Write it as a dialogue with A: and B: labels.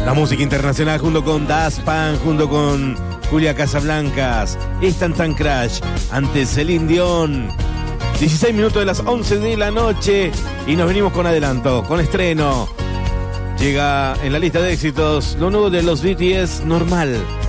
A: La música internacional junto con Das Punk, junto con Julia Casablancas, Instant Crash, ante Celine Dion. 16 minutos de las 11 de la noche y nos venimos con adelanto, con estreno. Llega en la lista de éxitos lo nuevo de los BTS, Normal.